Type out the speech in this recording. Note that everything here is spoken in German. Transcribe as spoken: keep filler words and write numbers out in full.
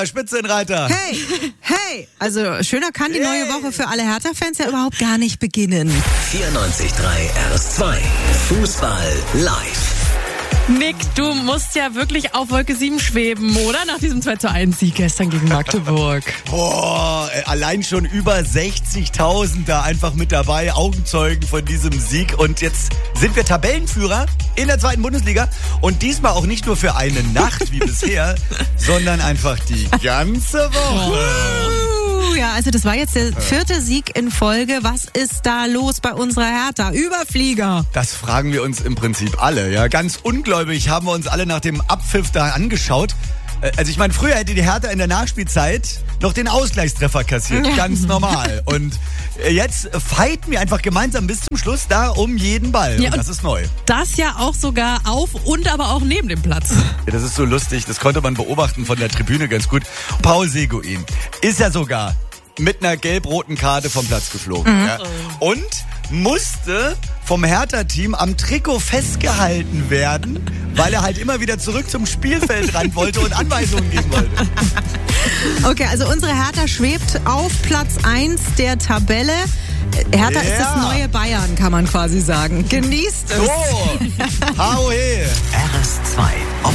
Spitzenreiter. Hey, hey, also schöner kann die neue Woche für alle Hertha-Fans ja überhaupt gar nicht beginnen. vierundneunzig Komma drei R S zwei. Fußball live. Nick, du musst ja wirklich auf Wolke sieben schweben, oder? Nach diesem zwei zu eins Sieg gestern gegen Magdeburg. Boah, allein schon über sechzigtausend da einfach mit dabei, Augenzeugen von diesem Sieg. Und jetzt sind wir Tabellenführer in der zweiten Bundesliga. Und diesmal auch nicht nur für eine Nacht wie bisher, sondern einfach die ganze Woche. Ja, also das war jetzt der vierte Sieg in Folge. Was ist da los bei unserer Hertha? Überflieger. Das fragen wir uns im Prinzip alle. Ja, ganz ungläubig haben wir uns alle nach dem Abpfiff da angeschaut. Also ich meine, früher hätte die Hertha in der Nachspielzeit noch den Ausgleichstreffer kassiert. Ganz normal. Und jetzt fighten wir einfach gemeinsam bis zum Schluss da um jeden Ball. Ja, und das ist neu. Das ja auch sogar auf und aber auch neben dem Platz. Ja, das ist so lustig. Das konnte man beobachten von der Tribüne ganz gut. Paul Seguin ist ja sogar mit einer gelb-roten Karte vom Platz geflogen. Mhm. Ja. Und musste vom Hertha-Team am Trikot festgehalten werden, weil er halt immer wieder zurück zum Spielfeld ran wollte und Anweisungen geben wollte. Okay, also unsere Hertha schwebt auf Platz eins der Tabelle. Hertha Ja. ist das neue Bayern, kann man quasi sagen. Genießt es. So, hau he. R S zwei.